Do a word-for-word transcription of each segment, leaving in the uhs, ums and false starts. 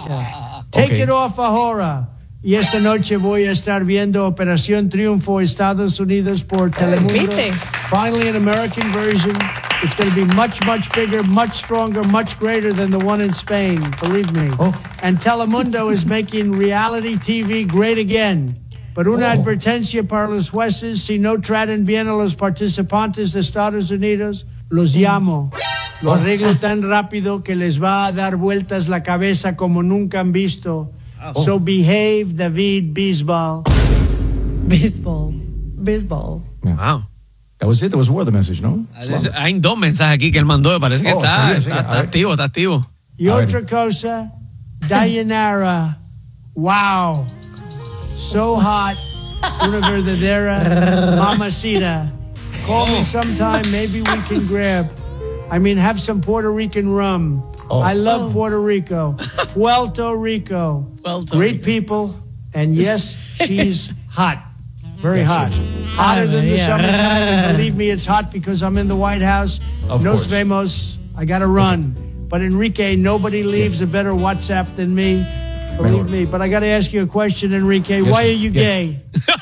ahorita. Take Okay. it off ahora. Y esta noche voy a estar viendo Operación Triunfo Estados Unidos por Telemundo. ¿Viste? Finally an American version. It's going to be much, much bigger, much stronger, much greater than the one in Spain, believe me. Oh. And Telemundo is making reality T V great again. Pero una Oh. advertencia para los jueces, si no tratan bien a los participantes de Estados Unidos, los llamo. Lo arreglo tan rápido que les va a dar vueltas la cabeza como nunca han visto. Oh. So behave, David Bisbal. Baseball. Baseball. Wow. That was it. There was more of the message, ¿no? Hay dos mensajes aquí que él mandó. Parece que Oh, está, sigue, sigue. está, A está ver. activo, está activo. Y A ver. otra cosa, Dayanara, wow, so hot, una verdadera mamacita. Call me sometime, maybe we can grab. I mean, have some Puerto Rican rum. Oh. I love Puerto Rico. Puerto Rico. Puerto Great Rico. people, and yes, she's hot. Very Yes, hot. yes. Hotter than the Yeah. summertime. Believe me, it's hot because I'm in the White House. Of Nos course. vemos. I gotta run. But Enrique, nobody leaves a better WhatsApp than me. Believe Mejor. me. But I gotta ask you a question, Enrique. Yes, Why sir. are you Yeah. gay?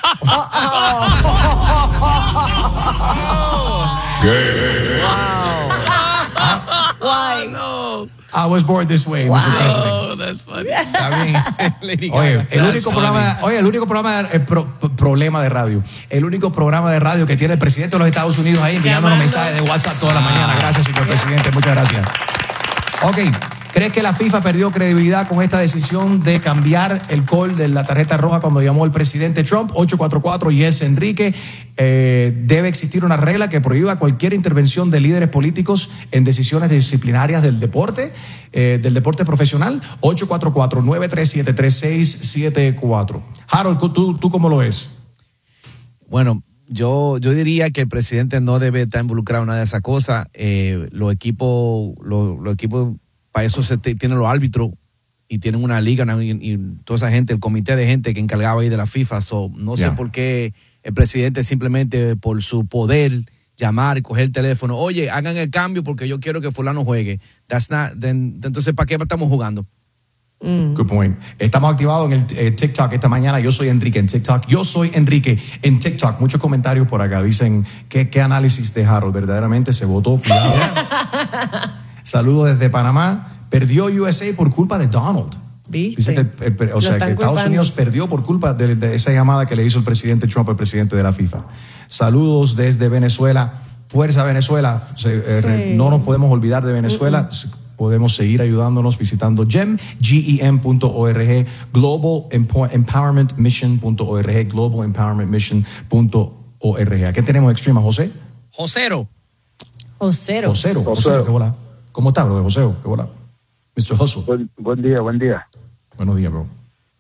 Why? No, I was born this way, Mister President. oh, that's funny. Está bien. Lady Oye, Gaga, el that's único funny. programa, oye, el único programa, el pro- problema de radio, el único programa de radio que tiene el presidente de los Estados Unidos ahí enviándonos Llamando. mensajes de WhatsApp toda la mañana. Gracias, señor presidente. Muchas gracias. Ok. ¿Crees que la FIFA perdió credibilidad con esta decisión de cambiar el call de la tarjeta roja cuando llamó el presidente Trump? ocho cuatro cuatro, yes, Enrique. Eh, debe existir una regla que prohíba cualquier intervención de líderes políticos en decisiones disciplinarias del deporte, eh, del deporte profesional. ocho cuatro cuatro, nueve tres siete, tres seis siete cuatro. Harold, ¿tú, tú cómo lo ves? Bueno, yo, yo diría que el presidente no debe estar involucrado en una de esas cosas. Eh, los equipos, los, los equipos, para eso se te- tienen los árbitros y tienen una liga, ¿no? y, y toda esa gente, el comité de gente que encargaba ahí de la FIFA. So, no Yeah. sé por qué el presidente simplemente por su poder llamar y coger el teléfono, oye, hagan el cambio porque yo quiero que fulano juegue. That's not, then, entonces, ¿para qué estamos jugando? Good point. Estamos activados en el eh, TikTok esta mañana. Yo soy Enrique en TikTok. Yo soy Enrique en TikTok. Muchos comentarios por acá. Dicen, ¿qué, qué análisis de Harold? Verdaderamente se votó. Cuidado. Saludos desde Panamá. Perdió U S A por culpa de Donald. ¿Viste? Dice que, el- el- o Lo sea, están que Estados culpando. Unidos perdió por culpa de, de esa llamada que le hizo el presidente Trump al presidente de la FIFA. Saludos desde Venezuela. Fuerza Venezuela. Se- eh, Sí. re- no nos podemos olvidar de Venezuela. S- Podemos seguir ayudándonos visitando gem, G E M punto org, global empowerment mission punto org, global empowerment mission punto org. ¿A qué tenemos Extrema, José? Josero. Josero. Josero. Josero, qué bola. ¿Cómo está, bro? Joseo, qué bola. mister Hustle. Buen, buen día, buen día. Buenos días, bro.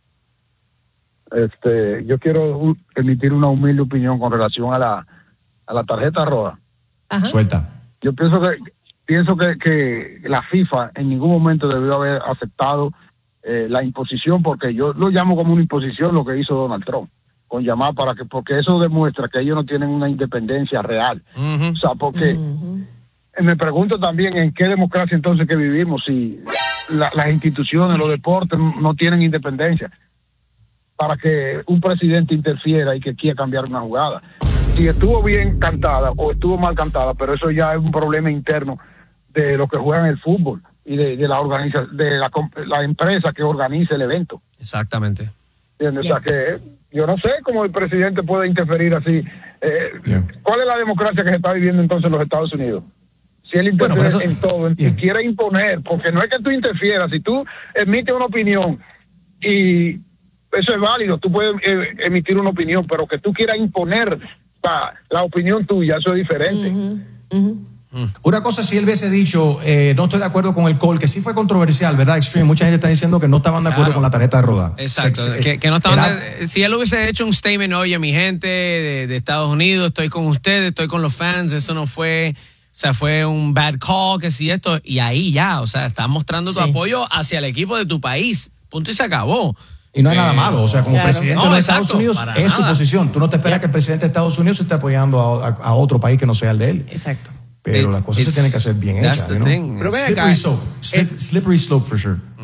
Este, yo quiero uh, emitir una humilde opinión con relación a la a la tarjeta roja. Ajá. Suelta. Yo pienso que pienso que, que la FIFA en ningún momento debió haber aceptado eh, la imposición, porque yo lo llamo como una imposición lo que hizo Donald Trump con llamar para que, porque eso demuestra que ellos no tienen una independencia real. Ujú. O sea, porque eh, me pregunto también en qué democracia entonces que vivimos si la- las instituciones, los deportes no tienen independencia para que un presidente interfiera y que quiera cambiar una jugada. Si estuvo bien cantada o estuvo mal cantada, pero eso ya es un problema interno de los que juegan el fútbol y de, de la organiza, de la, comp- la empresa que organiza el evento. Exactamente. ¿Entiendes? O sea que yo no sé cómo el presidente puede interferir así. Eh, Yeah. ¿Cuál es la democracia que se está viviendo entonces en los Estados Unidos? Si él Bueno, interfiere pero eso- en todo, en- Yeah. y quiere imponer, porque no es que tú interfieras, si tú emites una opinión y eso es válido, tú puedes eh, emitir una opinión, pero que tú quieras imponer la, la opinión tuya, eso es diferente. Una cosa, si él hubiese dicho, eh, no estoy de acuerdo con el call, que sí fue controversial, ¿verdad, Extreme? Mucha gente está diciendo que no estaban de acuerdo Claro. con la tarjeta de roda. Exacto. Se- que, que no estaban era- de- si él hubiese hecho un statement, oye, mi gente de, de Estados Unidos, estoy con ustedes, estoy con los fans, eso no fue, o sea, fue un bad call, que si esto, y ahí ya, o sea, estás mostrando tu Sí. apoyo hacia el equipo de tu país. Punto y se acabó. Y no hay nada malo, o sea, como Claro. presidente No, de los exacto, Estados Unidos para es su nada. posición. Tú no te esperas que el presidente de Estados Unidos se esté apoyando a, a- a otro país que no sea el de él. Exacto. Pero It's- las cosas se it's- tienen que hacer bien that's hechas, the you know? thing. Pero ven Slippery acá. slope, slip- slippery slope for sure.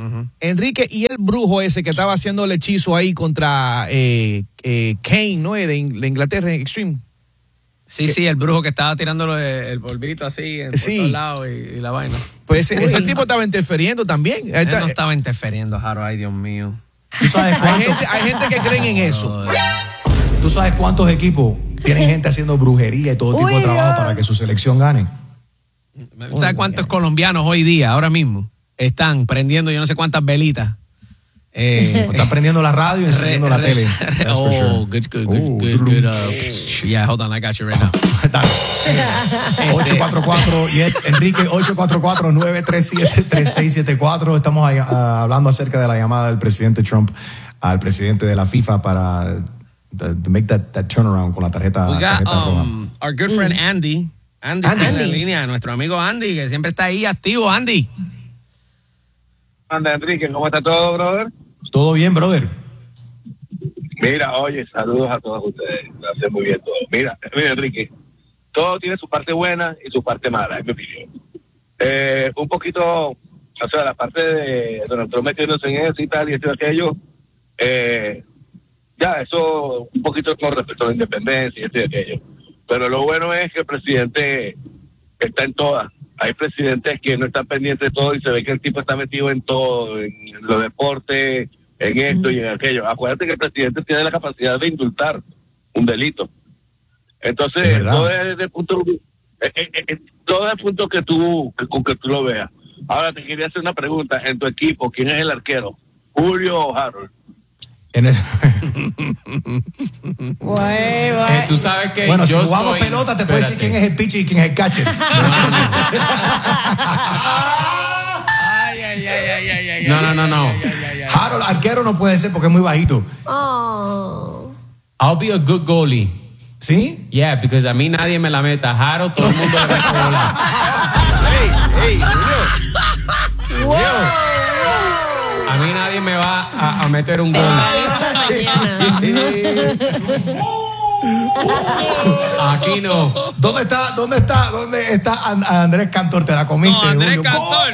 Ujú. Enrique, y el brujo ese que estaba haciendo el hechizo ahí contra eh, eh, Kane, ¿no? De, In- de Inglaterra en Extreme. Sí, sí, el brujo que estaba tirándolo el, el polvito así en Sí. por todos lados y, y la vaina. Pues ese, ese tipo estaba interfiriendo también. Ahí Él está- no estaba interfiriendo, Jaro. Ay, Dios mío. ¿Tú sabes, hay, cuánto- gente, hay gente que creen en eso. ¿Tú sabes cuántos equipos tienen gente haciendo brujería y todo tipo de Uy, trabajo Dios. para que su selección gane? ¿Sabes cuántos colombianos hoy día, ahora mismo, están prendiendo yo no sé cuántas velitas? Eh, O están prendiendo la radio y encendiendo la re- tele. re- That's for oh, sure. good, good, good, Oh, good, good. Uh, yeah, hold on, I got you right now. Dale. ocho cuatro cuatro, yes, Enrique, ocho cuatro cuatro, nueve tres siete, tres seis siete cuatro. Estamos ahí, ah, hablando acerca de la llamada del presidente Trump al presidente de la FIFA para uh, to make that, that turnaround con la tarjeta, We got tarjeta roja. um, our good friend Andy. Andy, está en la Andy. línea, nuestro amigo Andy, que siempre está ahí activo. Andy. Anda, Enrique, ¿cómo está todo, brother? ¿Todo bien, brother? Mira, oye, saludos a todos ustedes. Gracias, muy bien todo. Mira, mira, Enrique, todo tiene su parte buena y su parte mala, en mi opinión. Eh, un poquito, o sea, la parte de Donald Trump metiéndose en eso y tal, y esto y aquello, eh, ya, eso un poquito con respecto a la independencia y esto y aquello. Pero lo bueno es que el presidente está en todas. Hay presidentes que no están pendientes de todo y se ve que el tipo está metido en todo, en los deportes, en esto y en aquello. Acuérdate que el presidente tiene la capacidad de indultar un delito. Entonces, Es verdad. todo es desde el punto, eh, eh, eh, todo es el punto que tú, que, con que tú lo veas. Ahora te quería hacer una pregunta. En tu equipo, ¿quién es el arquero? ¿Julio o Harold? En ese- Guay, guay. Eh, tú sabes que bueno, si yo jugamos soy- pelota, te puedo decir Espérate. quién es el pitcher y quién es el catcher. Ay, ay, ay, ay, ay, ay. No, no, no, no. Harold, arquero no puede ser porque es muy bajito. Oh. I'll be a good goalie. ¿Sí? Yeah, because a mí nadie me la meta. Jaro, todo el mundo le mete bola. ¡Ey, ey, Julio! A mí nadie me va a, a meter un Te gol. salió la mañana. Aquí no. ¿Dónde está, dónde está, dónde está And- Andrés Cantor? Te la comiste. No, Andrés Julio. Cantor.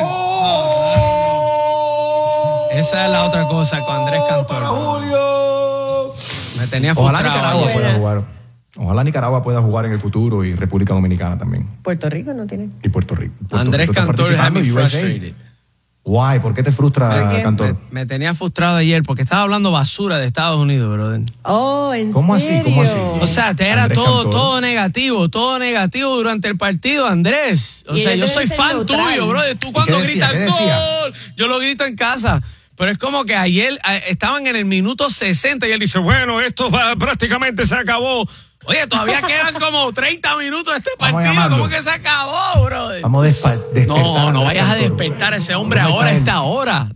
¡Oh! Esa es la otra cosa con Andrés Cantor. Para Julio. Me tenía Ojalá frustrado Nicaragua ayer. pueda jugar. Ojalá Nicaragua pueda jugar en el futuro y República Dominicana también. Puerto Rico no tiene. Y Puerto Rico. Puerto Andrés Rico está Cantor had participando, me U S A. frustrated. Why? ¿Por qué te frustra, ¿Por qué? Cantor? Me, me tenía frustrado ayer porque estaba hablando basura de Estados Unidos, brother. Oh, ¿en ¿Cómo así? serio? ¿Cómo así? O sea, te era Andrés todo, Cantor. todo negativo, todo negativo durante el partido, Andrés. O Y sea, él yo debe soy ser fan neutral. tuyo, brother. Tú cuando qué decía? gritas ¿Qué decía? gol, yo lo grito en casa. Pero es como que ayer eh, estaban en el minuto sesenta y él dice, bueno, esto va- prácticamente se acabó. Oye, todavía quedan como treinta minutos de este Vamos a partido. llamarlo. ¿Cómo que se acabó, brother? Vamos a despa- despertar. No, no Andrés vayas a Cantor. despertar a ese hombre ¿Dónde ahora a está él? esta hora.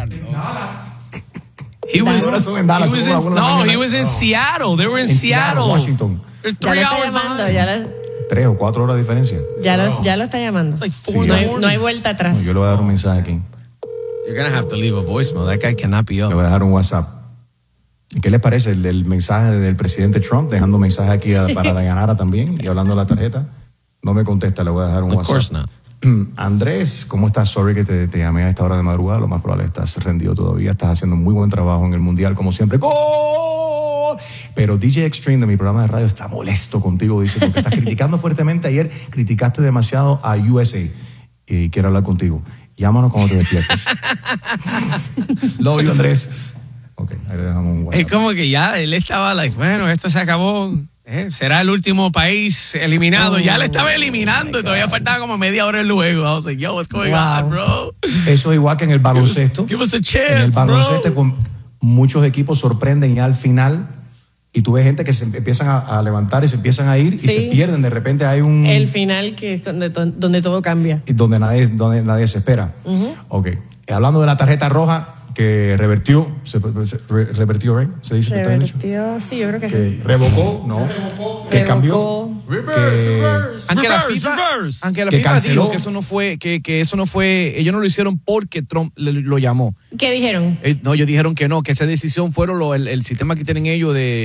He was, Ahora son en Dallas, he was son las in- una de la no, mañana. he was in No. Seattle. They were in, En Seattle, Seattle. Washington. They're Ya three lo está hours llamando, behind. ya lo, Tres o cuatro horas de diferencia. ya lo, ya lo está llamando. like Sí. four No in the hay, no hay morning. vuelta atrás. No, yo le voy a dar un mensaje aquí. You're gonna have to leave a voicemail. That guy cannot be Le up. voy a dejar un WhatsApp. ¿Y qué les parece el, el mensaje del presidente Trump? Dejando mensaje aquí a- para Dayanara también y hablando de la tarjeta. No me contesta, le voy a dejar un Of WhatsApp. course not. Andrés, ¿cómo estás? Sorry que te, te llamé a esta hora de madrugada. Lo más probable es que estás rendido todavía. Estás haciendo muy buen trabajo en el Mundial, como siempre. ¡Gol! Pero D J Extreme de mi programa de radio está molesto contigo, dice, porque estás criticando fuertemente. Ayer criticaste demasiado a U S A y quiero hablar contigo. Llámanos cuando te despiertes. Love you, Andrés. Ok, ahí le dejamos un Es WhatsApp. como que ya él estaba like, bueno, esto se acabó. Eh, será el último país eliminado. ya le estaba eliminando y todavía faltaba como media hora luego. I was like, yo, what's going Wow. on, bro? Eso es igual que en el baloncesto. Give us a En el chance, baloncesto bro. con muchos equipos sorprenden y al final y tú ves gente que se empiezan a, a levantar y se empiezan a ir y Sí. se pierden. De repente hay un El final que es donde, to- donde todo cambia. donde nadie donde nadie se espera. Ok. Hablando de la tarjeta roja que revertió, se, se- re- revertió, right? Se dice que está bien dicho? Revertió, sí, yo creo que Que sí. revocó, no. Que Revocó. cambió. que- Aunque la Reverse, FIFA, reverse. aunque la Que FIFA canceló. dijo que eso no fue, que, que eso no fue, ellos no lo hicieron porque Trump le- lo llamó. ¿Qué dijeron? Eh, no, ellos dijeron que no, que esa decisión fueron lo- el, el sistema que tienen ellos de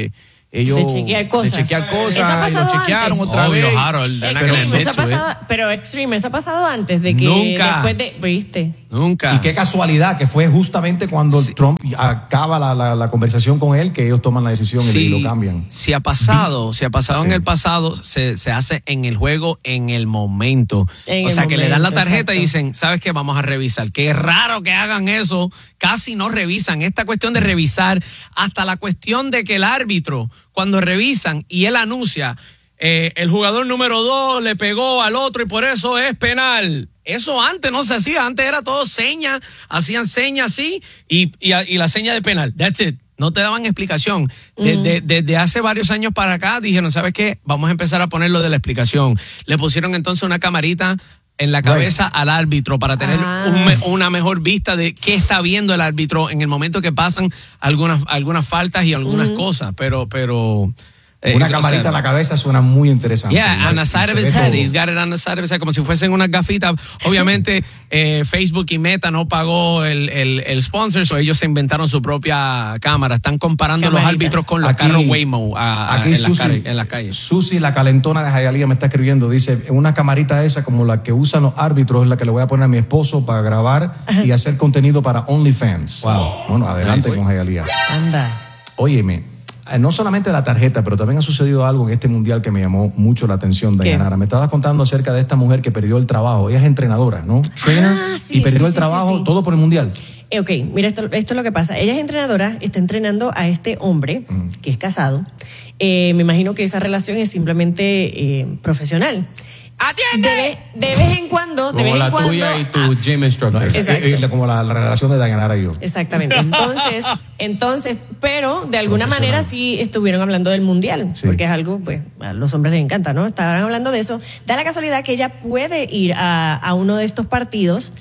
ellos De chequear cosas. de chequear Eso ha cosas y lo pasado chequearon antes. otra Obvio, vez. Harold, they're not Extreme, gonna admit eso ha to it. pasado, pero Extreme, eso ha pasado antes de que Nunca. después de, ¿viste? Nunca. Y qué casualidad que fue justamente cuando Sí. Trump acaba la, la, la conversación con él que ellos toman la decisión y Sí, lo cambian. si ha pasado, si ha pasado Sí. en el pasado, se, se hace en el juego en el momento. En o el sea, que le dan la momento, tarjeta y exacto. dicen, ¿sabes qué? Vamos a revisar. Qué raro que hagan eso. Casi no revisan. Esta cuestión de revisar, hasta la cuestión de que el árbitro, cuando revisan y él anuncia, eh, el jugador número dos le pegó al otro y por eso es penal. Eso antes no se hacía. Antes era todo señas, hacían señas así y, y, y la seña de penal. That's it. No te daban explicación. Desde, desde hace varios años para acá dijeron, ¿sabes qué? Vamos a empezar a poner lo de la explicación. Le pusieron entonces una camarita en la cabeza al árbitro para tener Ah. un me- una mejor vista de qué está viendo el árbitro en el momento que pasan algunas, algunas faltas y algunas cosas. Pero, pero... eh, Una o sea, camarita en la cabeza suena muy interesante. Yeah, on the Y side se of ve his head. todo. He's got it on the side of his head, como si fuesen unas gafitas. Obviamente, eh, Facebook y Meta no pagó el, el, el sponsor, so ellos se inventaron su propia cámara. Están comparando Camarita. los árbitros con los Aquí- carros Waymo a- a- Aquí en, las Susi, car- en las calles. Susi, la calentona de Hialeah, me está escribiendo. Dice, una camarita esa como la que usan los árbitros es la que le voy a poner a mi esposo para grabar y hacer contenido para OnlyFans. Wow. Bueno, adelante con Hialeah. Anda. Óyeme, eh, no solamente la tarjeta, pero también ha sucedido algo en este mundial que me llamó mucho la atención, ¿Qué? Dayanara. Me estabas contando acerca de esta mujer que perdió el trabajo. Ella es entrenadora, ¿no? Trainer. Ah, sí, y perdió sí, el sí, trabajo, sí, sí. todo por el mundial. Eh, ok, mira, esto, esto es lo que pasa. Ella es entrenadora, está entrenando a este hombre que es casado. Eh, me imagino que esa relación es simplemente eh, profesional. De, ve- de vez en cuando, de Como vez en la cuando. tuya y tu ah, gym instructor. Es- Exacto. es- es como la, la relación de Dayanara y yo. Exactamente. Entonces, entonces, pero de alguna Profesional. manera sí estuvieron hablando del mundial, Sí. porque es algo, pues, a los hombres les encanta, ¿no? Estaban hablando de eso. Da la casualidad que ella puede ir a, a uno de estos partidos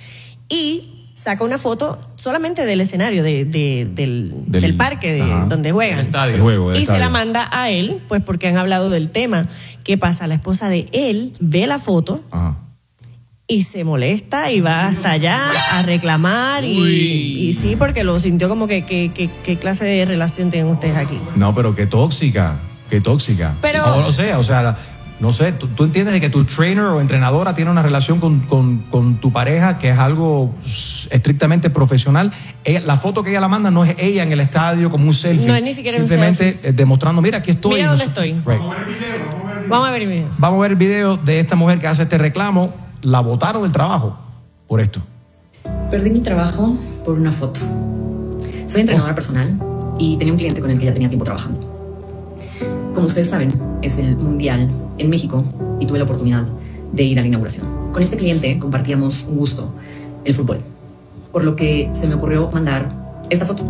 y saca una foto solamente del escenario, de, de- del, Del- del parque de, ajá. donde juegan. El estadio. El juego, el Y se estadio. la manda a él, pues porque han hablado del tema. ¿Qué pasa? La esposa de él ve la foto Ajá. y se molesta y va hasta allá a reclamar y, y sí, porque lo sintió como que, que, que- qué clase de relación tienen ustedes aquí. No, pero qué tóxica, qué tóxica. Pero- O, o sea, o sea, la- no sé, tú, tú entiendes de que tu trainer o entrenadora tiene una relación con, con- con tu pareja que es algo s- estrictamente profesional. Ella- la foto que ella la manda no es ella en el estadio como un selfie. No es ni siquiera un simplemente selfie. eh, demostrando, mira, aquí estoy. Mira dónde Nos- estoy. Right. Vamos a ver el video. Vamos a ver el video de esta mujer que hace este reclamo. La botaron del trabajo por esto. Perdí mi trabajo por una foto. Soy entrenadora personal y tenía un cliente con el que ya tenía tiempo trabajando. Como ustedes saben, es el Mundial en México y tuve la oportunidad de ir a la inauguración. Con este cliente compartíamos un gusto, el fútbol, por lo que se me ocurrió mandar esta foto.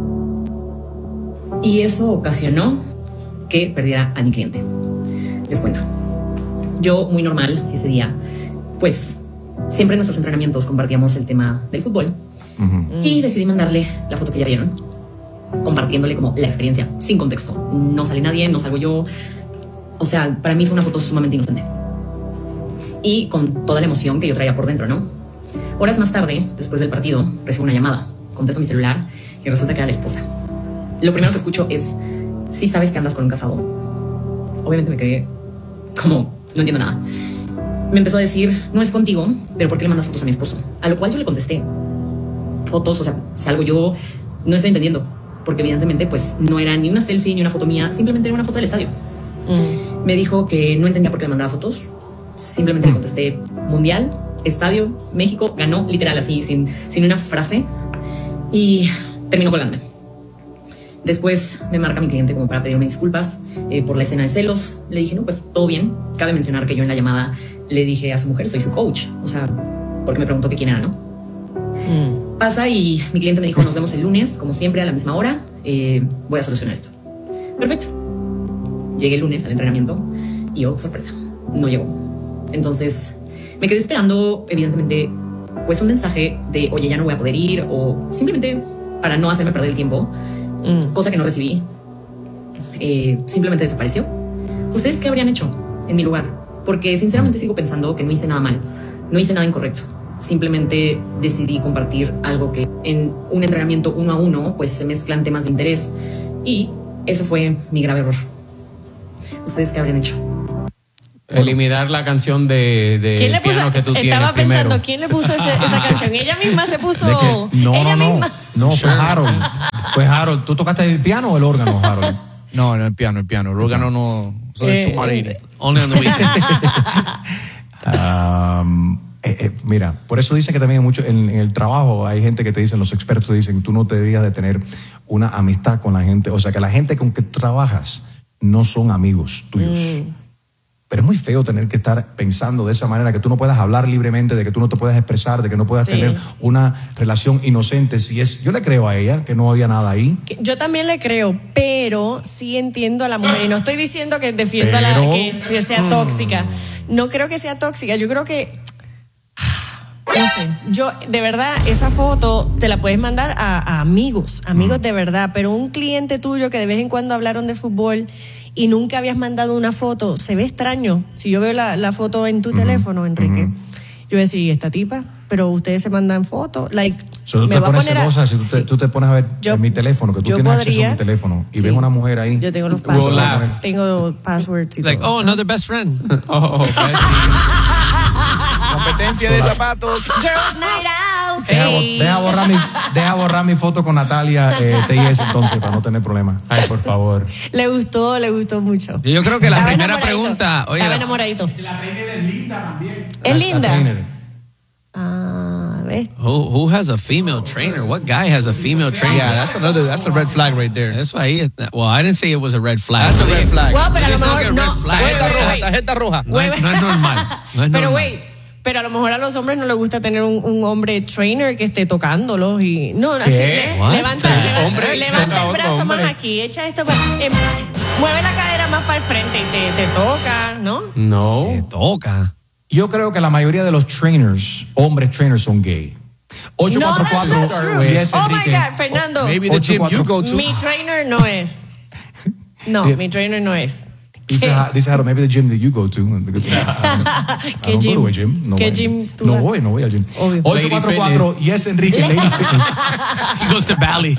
Y eso ocasionó que perdiera a mi cliente. Les cuento. Yo, muy normal ese día, pues siempre en nuestros entrenamientos compartíamos el tema del fútbol. Y decidí mandarle la foto que ya vieron, compartiéndole como la experiencia, sin contexto. No sale nadie, no salgo yo. O sea, para mí fue una foto sumamente inocente. Y con toda la emoción que yo traía por dentro, ¿no? Horas más tarde, después del partido, recibo una llamada. Contesto mi celular y resulta que era la esposa. Lo primero que escucho es, ¿sí sabes que andas con un casado? Obviamente me quedé como, no entiendo nada. Me empezó a decir, no es contigo, pero ¿por qué le mandas fotos a mi esposo? A lo cual yo le contesté, fotos, o sea, salgo yo, no estoy entendiendo, porque evidentemente pues no era ni una selfie ni una foto mía, simplemente era una foto del estadio. Me dijo que no entendía por qué le mandaba fotos, simplemente le contesté mundial, estadio, México, ganó, literal así, sin, sin una frase, y terminó colgándome. Después me marca mi cliente como para pedirme disculpas eh, por la escena de celos. Le dije, no, pues todo bien. Cabe mencionar que yo en la llamada le dije a su mujer, soy su coach, o sea, porque me preguntó que quién era, ¿no? Pasa y mi cliente me dijo, nos vemos el lunes, como siempre, a la misma hora. Eh, voy a solucionar esto. Perfecto. Llegué el lunes al entrenamiento y, oh, sorpresa, no llegó. Entonces, me quedé esperando, evidentemente, pues un mensaje de, oye, ya no voy a poder ir, o simplemente para no hacerme perder el tiempo, cosa que no recibí. Eh, simplemente desapareció. ¿Ustedes qué habrían hecho en mi lugar? Porque sinceramente sigo pensando que no hice nada mal, no hice nada incorrecto. Simplemente decidí compartir algo que en un entrenamiento uno a uno pues se mezclan temas de interés y ese fue mi grave error. ¿Ustedes qué habrían hecho? Eliminar la canción de, de ¿Quién le puso? piano que tú tienes Estaba primero. pensando, ¿quién le puso ese- esa canción? Ella misma se puso. De que- no, ella no, no. misma. No, fue Harold. Fue Harold. ¿Tú tocaste el piano o el órgano, Harold? No, no, el piano, el piano. El órgano no. Eso es Eh, too hard. Only on the weekends. Um, eh, eh, mira, por eso dicen que también mucho en, en el trabajo hay gente que te dicen, los expertos te dicen, tú no deberías de tener una amistad con la gente. O sea, que la gente con que tú trabajas no son amigos tuyos. Mm. Pero es muy feo tener que estar pensando de esa manera, que tú no puedas hablar libremente, de que tú no te puedas expresar, de que no puedas Sí. tener una relación inocente. Si es, yo le creo a ella que no había nada ahí. Que- Yo también le creo, pero sí entiendo a la mujer. Y no estoy diciendo que defiendo a la Pero- que sea tóxica. No creo que sea tóxica. Yo creo que. No sé. Yo, de verdad, esa foto te la puedes mandar a, a amigos, amigos de verdad. Pero un cliente tuyo que de vez en cuando hablaron de fútbol y nunca habías mandado una foto, se ve extraño. Si yo veo la, la foto en tu teléfono, Enrique, yo voy a decir, ¿esta tipa? Pero ustedes se mandan fotos. Like, So, tú me te va a pones poner a- celosa si tú te, Sí. tú te pones a ver Yo- en mi teléfono, que tú yo tienes acceso a podría- mi teléfono y sí. ves una mujer ahí. Yo tengo los We'll passwords. laugh. Tengo passwords y Like, todo. oh, another best friend. Oh, bestie. Competencia de zapatos. Girls Night Out. Deja, bo- Ey. deja borrar mi, deja borrar mi foto con Natalia eh, T I S entonces para no tener problemas. Ay, por favor. Le gustó, le gustó mucho. Yo creo que la Estaba primera enamoradito. pregunta, oye, Estaba la- enamoradito. La trainer es linda también. Es La linda. trainer. Ah, ¿ves? Who, who has a female trainer? What guy has a female trainer? Yeah, that's another. That's a red flag right there. Eso ahí. está- Well, I didn't say it was a red flag. That's a red flag. Bueno, pero a lo It's not mejor a red no. flag. Wait, Tarjeta wait, roja, wait. tarjeta roja. No es, no es normal. No es Pero normal. wait, pero a lo mejor a los hombres no les gusta tener un, un hombre trainer que esté tocándolos y no, así le- What? levanta, ¿Qué? levanta, Hombre, levanta toca el otro brazo hombre. más aquí, echa esto, para- em, mueve la cadera más para el frente y te, te toca, ¿no? No. Te toca. Yo creo que la mayoría de los trainers, hombres trainers, son gay. ocho No, cuatro that's cuatro not true. Yes, Oh my Enrique. God, Fernando. Maybe the gym you go to. Mi trainer no es. No, Yeah. mi trainer no es. Dice, Ja- dice Harold, maybe the gym that you go to. I ¿Qué don't gym? go to a gym. No ¿Qué voy. gym tú No vas? voy, no voy al gym. Obvio. ocho cuatro cuatro, yes, Enrique, Lady Fitness. He goes to Bali.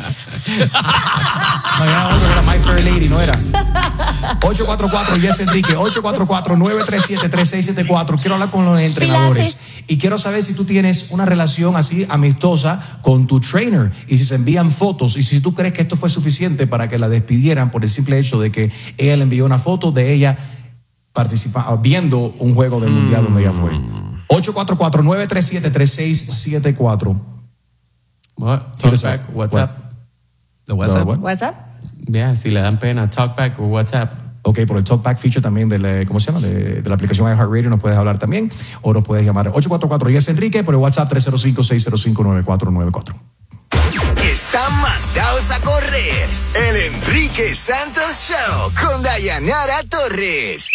No, era otro, era My Fair Lady, no era. ocho cuatro cuatro, yes, Enrique. ocho cuatro cuatro, nueve tres siete, tres seis siete cuatro. Quiero hablar con los entrenadores. Pilates. Y quiero saber si tú tienes una relación así amistosa con tu trainer. Y si se envían fotos. Y si tú crees que esto fue suficiente para que la despidieran por el simple hecho de que ella le envió una foto de ella participa, viendo un juego del mundial donde ella fue. ocho cuatro cuatro, nueve tres siete, tres seis siete cuatro. What? ¿Quieres Talkback, saber? WhatsApp. The WhatsApp. What? WhatsApp. Yeah, si le dan pena, Talkback o WhatsApp. Ok, por el Talkback feature también de la, ¿cómo se llama? De, de la aplicación iHeartRadio nos puedes hablar también o nos puedes llamar ocho cuatro cuatro, yes, Enrique, por el WhatsApp tres cero cinco, seis cero cinco, nueve cuatro nueve cuatro. Están mandados a correr. El Enrique Santos Show con Dayanara Torres.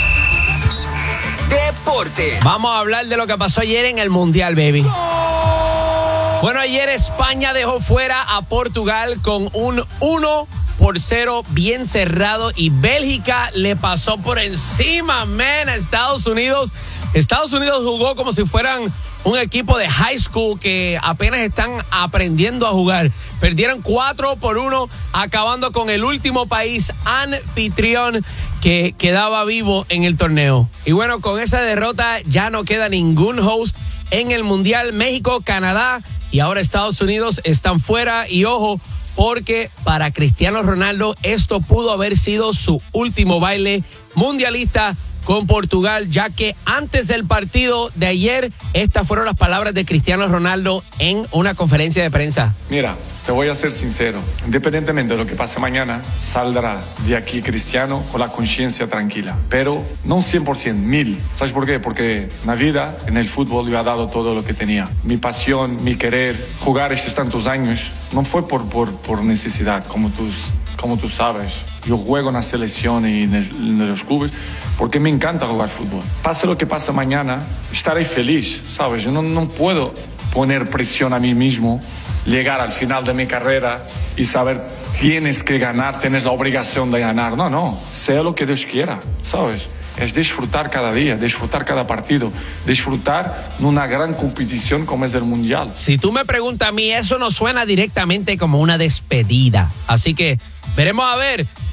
Deportes. Vamos a hablar de lo que pasó ayer en el Mundial, baby. Bueno, ayer España dejó fuera a Portugal con un uno por cero bien cerrado y Bélgica le pasó por encima, man, a Estados Unidos. Estados Unidos jugó como si fueran un equipo de high school que apenas están aprendiendo a jugar. Perdieron cuatro por uno, acabando con el último país anfitrión que quedaba vivo en el torneo. Y bueno, con esa derrota ya no queda ningún host en el Mundial. México, Canadá y ahora Estados Unidos están fuera. Y ojo, porque para Cristiano Ronaldo esto pudo haber sido su último baile mundialista con Portugal, ya que antes del partido de ayer, estas fueron las palabras de Cristiano Ronaldo en una conferencia de prensa. Mira, te voy a ser sincero, independientemente de lo que pase mañana, saldrá de aquí Cristiano con la conciencia tranquila, pero no cien por ciento, mil. ¿Sabes por qué? Porque en la vida, en el fútbol, yo he dado todo lo que tenía. Mi pasión, mi querer, jugar estos tantos años, no fue por, por, por necesidad, como tú, como tú sabes. Yo juego en la selección y en, el, en los clubes porque me encanta jugar fútbol. Pase lo que pase mañana, estaré feliz, ¿sabes? Yo no, no puedo poner presión a mí mismo, llegar al final de mi carrera y saber tienes que ganar, tienes la obligación de ganar. No, no, sea lo que Dios quiera, ¿sabes? Es disfrutar cada día, disfrutar cada partido, disfrutar en una gran competición como es el Mundial. Si tú me preguntas a mí, eso no suena directamente como una despedida. Así que veremos a ver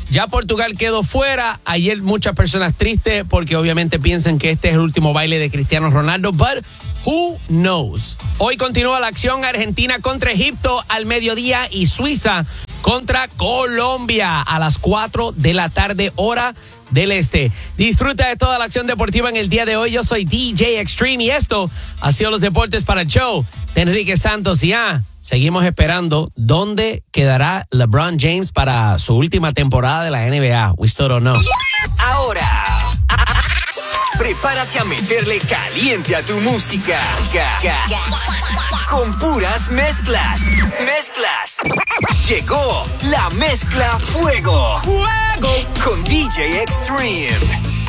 Ya Portugal quedó fuera. Ayer muchas personas tristes porque obviamente piensan que este es el último baile de Cristiano Ronaldo, but who knows? Hoy continúa la acción Argentina contra Egipto al mediodía y Suiza contra Colombia a las cuatro de la tarde, hora del este. Disfruta de toda la acción deportiva en el día de hoy. Yo soy D J Extreme y esto ha sido los deportes para el show de Enrique Santos. Y ah, seguimos esperando dónde quedará LeBron James para su última temporada de la N B A. We still don't know. Ahora, prepárate a meterle caliente a tu música. Con puras mezclas. Mezclas. Llegó la mezcla Fuego. ¡Fuego! Con D J Extreme.